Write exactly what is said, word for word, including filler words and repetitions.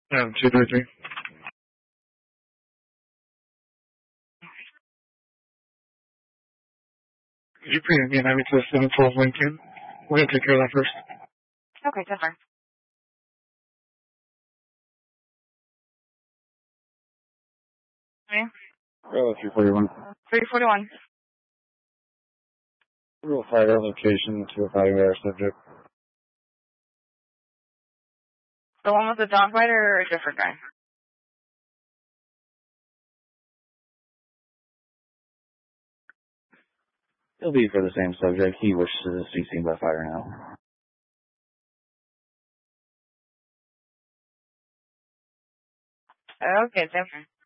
Um, two three three. Could you bring me and Ivy to the seven twelve Lincoln? We're gonna take care of that first. Okay, ten four. Bravo three forty-one. three forty-one. Rule fire location to evaluate our subject. The one with the dog bite or a different guy? It'll be for the same subject. He wishes to be seen by fire now. Okay, ten four.